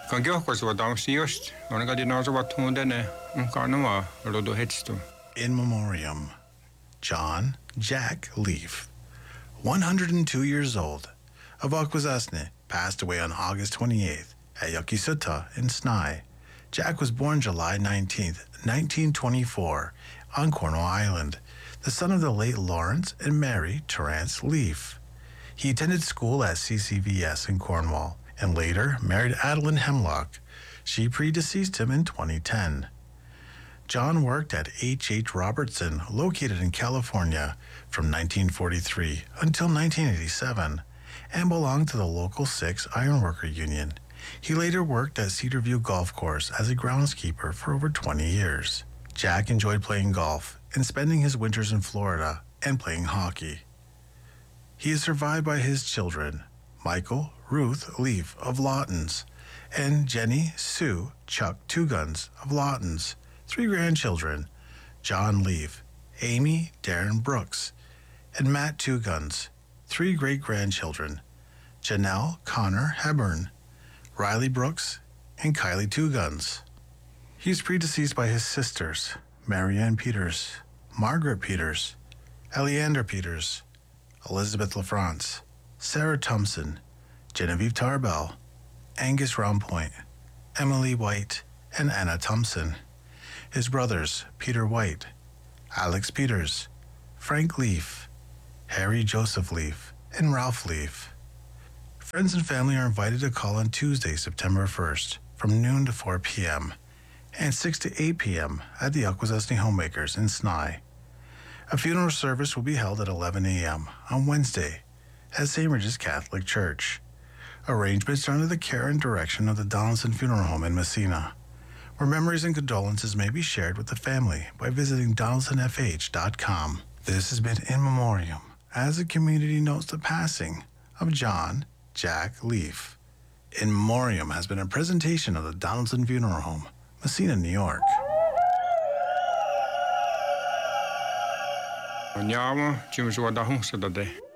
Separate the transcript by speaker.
Speaker 1: Kan keuhkoisuota just, on kadin asuvat huundene, kanova rodu hetstu.
Speaker 2: In memoriam, John Jack Leaf, 102 years old, of Akwesasne, passed away on August 28th at Yokisuta in Snai. Jack was born July 19th, 1924, on Cornwall Island, the son of the late Lawrence and Mary Terrance Leaf. He attended school at CCVS in Cornwall and later married Adeline Hemlock. She predeceased him in 2010. John worked at H.H. Robertson, located in California, from 1943 until 1987, and belonged to the local 6 Ironworker Union. He later worked at Cedarview Golf Course as a groundskeeper for over 20 years. Jack enjoyed playing golf and spending his winters in Florida and playing hockey. He is survived by his children, Michael Ruth Leaf of Lawtons, and Jenny Sue Chuck Two Guns of Lawtons. 3 grandchildren, John Leaf, Amy Darren Brooks, and Matt Two Guns. 3 great-grandchildren, Janelle Connor Hebburn, Riley Brooks, and Kylie Two Guns. He is predeceased by his sisters, Marianne Peters, Margaret Peters, Eleander Peters, Elizabeth LaFrance, Sarah Thompson, Genevieve Tarbell, Angus Roundpoint, Emily White, and Anna Thompson. His brothers, Peter White, Alex Peters, Frank Leaf, Harry Joseph Leaf, and Ralph Leaf. Friends and family are invited to call on Tuesday, September 1st, from noon to 4 p.m., and 6 to 8 p.m. at the Akwesasne Homemakers in Snai. A funeral service will be held at 11 a.m. on Wednesday at St. Regis Catholic Church. Arrangements are under the care and direction of the Donaldson Funeral Home in Messina, where memories and condolences may be shared with the family by visiting donaldsonfh.com. This has been In Memoriam, as the community notes the passing of John Jack Leaf. In Memoriam has been a presentation of the Donaldson Funeral Home, Messina, New York.
Speaker 1: Andiamo, ci musuwa da hung sa dade.